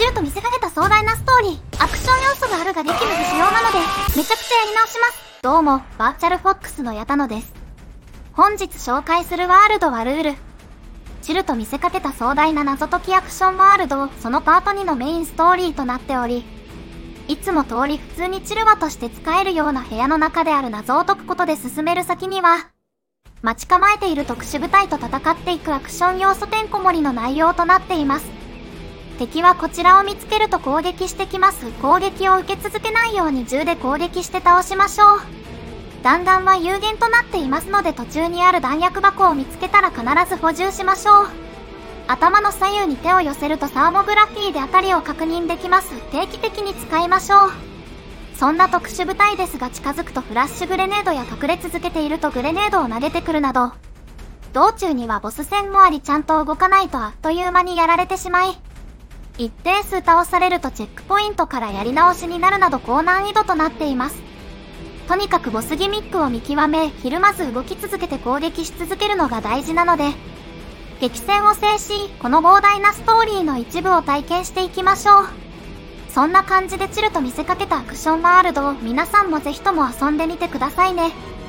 チルと見せかけた壮大なストーリー、アクション要素があるが激務で不要なので、めちゃくちゃやり直します。どうも、バーチャルフォックスの矢田野です。本日紹介するワールドはルール。チルと見せかけた壮大な謎解きアクションワールドをそのパート2のメインストーリーとなっており、いつも通り普通にチルワとして使えるような部屋の中である謎を解くことで進める先には、待ち構えている特殊部隊と戦っていくアクション要素てんこ盛りの内容となっています。敵はこちらを見つけると攻撃してきます。攻撃を受け続けないように銃で攻撃して倒しましょう。弾丸は有限となっていますので途中にある弾薬箱を見つけたら必ず補充しましょう。頭の左右に手を寄せるとサーモグラフィーで辺りを確認できます。定期的に使いましょう。そんな特殊部隊ですが近づくとフラッシュグレネードや隠れ続けているとグレネードを投げてくるなど、道中にはボス戦もありちゃんと動かないとあっという間にやられてしまい、一定数倒されるとチェックポイントからやり直しになるなど高難易度となっています。とにかくボスギミックを見極め、ひるまず動き続けて攻撃し続けるのが大事なので、激戦を制し、この膨大なストーリーの一部を体験していきましょう。そんな感じでチルと見せかけたアクションワールドを皆さんもぜひとも遊んでみてくださいね。